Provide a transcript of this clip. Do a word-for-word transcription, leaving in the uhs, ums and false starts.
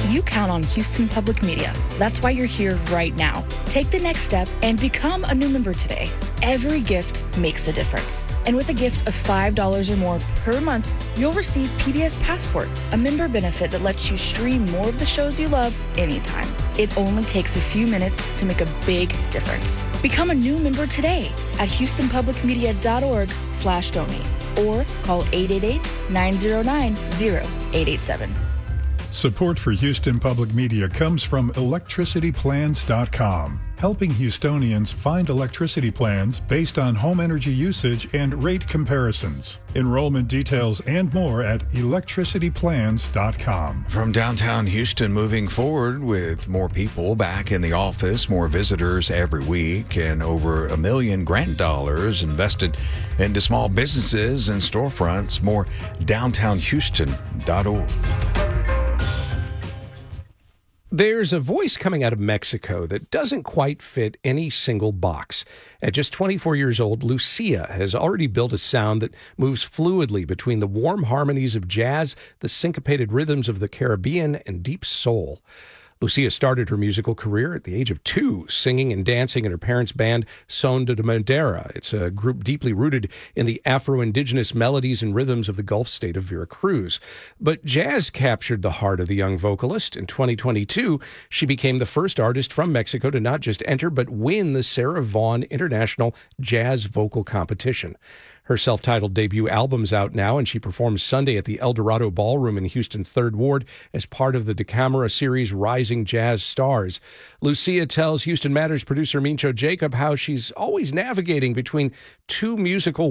You count on Houston Public Media. That's why you're here right now. Take the next step and become a new member today. Every gift makes a difference. And with a gift of five dollars or more per month, you'll receive P B S Passport, a member benefit that lets you stream more of the shows you love anytime. It only takes a few minutes to make a big difference. Become a new member today at houstonpublicmedia.org slash donate or call eight eight eight, nine zero nine, zero eight eight seven. Support for Houston Public Media comes from electricity plans dot com, helping Houstonians find electricity plans based on home energy usage and rate comparisons. Enrollment details and more at electricity plans dot com. From downtown Houston, moving forward with more people back in the office, more visitors every week, and over a million grant dollars invested into small businesses and storefronts. More downtown houston dot org. There's a voice coming out of Mexico that doesn't quite fit any single box. At just twenty-four years old, Lucia has already built a sound that moves fluidly between the warm harmonies of jazz, the syncopated rhythms of the Caribbean, and deep soul. Lucia started her musical career at the age of two, singing and dancing in her parents' band, Son de Madera. It's a group deeply rooted in the Afro-Indigenous melodies and rhythms of the Gulf state of Veracruz. But jazz captured the heart of the young vocalist. In twenty twenty-two, she became the first artist from Mexico to not just enter, but win the Sarah Vaughan International Jazz Vocal Competition. Her self-titled debut album's out now, and she performs Sunday at the El Dorado Ballroom in Houston's Third Ward as part of the DeCamera series Rising Jazz Stars. Lucia tells Houston Matters producer Mincho Jacob how she's always navigating between two musical